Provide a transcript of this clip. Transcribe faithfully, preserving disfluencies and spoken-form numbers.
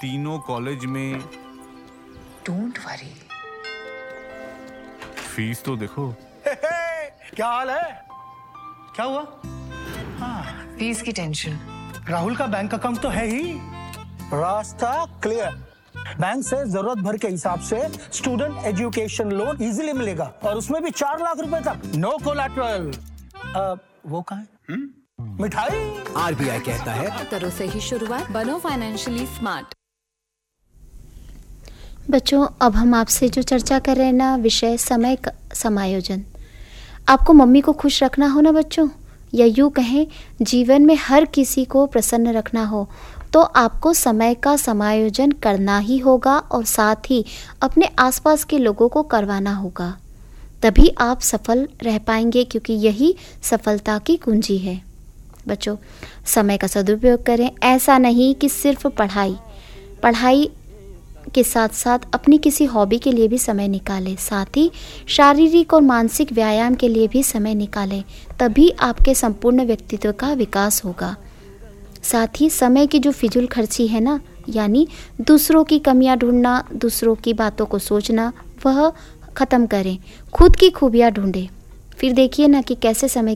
तीनों कॉलेज में। Don't worry. Fees तो देखो। क्या हाल है? क्या हुआ? हाँ, फीस की टेंशन। राहुल का बैंक अकाउंट तो है ही। रास्ता क्लियर। बैंक से जरूरत भर के हिसाब से स्टूडेंट एजुकेशन लोन इजीली मिलेगा और उसमें भी चार लाख रुपए तक, नो कोलैटरल। वो कहाँ है? मिठाई। आरबीआई कहता है करो से ही शुरुआत, बनो फाइनेंशियली स्मार्ट। बच्चों, अब हम आपसे जो चर्चा कर रहे हैं ना, विषय समय का समायोजन। आपको मम्मी को खुश रखना हो ना बच्चों, या यूँ कहें जीवन में हर किसी को प्रसन्न रखना हो, तो आपको समय का समायोजन करना ही होगा और साथ ही अपने आसपास के लोगों को करवाना होगा। तभी आप सफल रह पाएंगे, क्योंकि यही सफलता की कुंजी है। बच्चों, समय का सदुपयोग करें। ऐसा नहीं कि सिर्फ पढ़ाई पढ़ाई के साथ साथ अपनी किसी हॉबी के लिए भी समय निकालें, साथ ही शारीरिक और मानसिक व्यायाम के लिए भी समय निकालें। तभी आपके संपूर्ण व्यक्तित्व का विकास होगा। साथ ही समय की जो फिजूल खर्ची है ना, यानी दूसरों की कमियां ढूंढना, दूसरों की बातों को सोचना, वह ख़त्म करें। खुद की खूबियां ढूंढें। फिर देखिए ना कि कैसे समय